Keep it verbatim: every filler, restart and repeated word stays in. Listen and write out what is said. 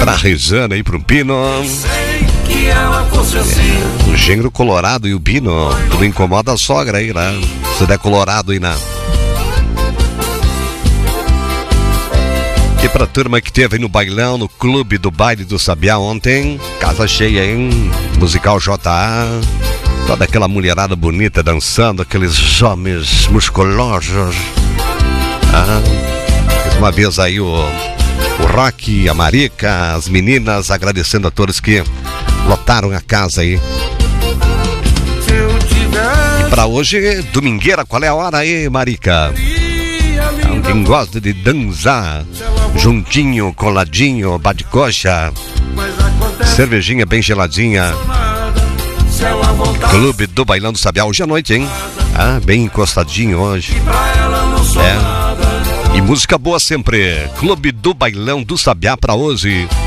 Pra Rejane e pro Pino. É, o gênero colorado e o Pino. Tudo incomoda a sogra aí, né? Se der colorado aí na. E pra turma que teve aí no bailão, no clube do baile do Sabiá ontem, casa cheia, hein? Musical J A, toda aquela mulherada bonita dançando, aqueles homens musculosos. Ah, mais uma vez aí o, o Rock, a Marica, as meninas, agradecendo a todos que lotaram a casa aí. E pra hoje, domingueira, qual é a hora aí, Marica? Quem gosta de dançar juntinho, coladinho, bate-coxa, cervejinha bem geladinha. Clube do Bailão do Sabiá hoje à noite, hein? Ah, bem encostadinho hoje. É. E música boa sempre. Clube do Bailão do Sabiá pra hoje.